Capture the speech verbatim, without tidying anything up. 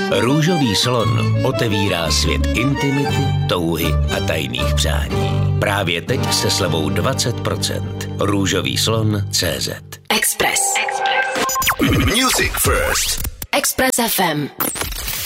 Růžový slon otevírá svět intimity, touhy a tajných přání. Právě teď se slevou dvacet procent. Růžový slon tečka cé zet. Express. Music First. Express ef em.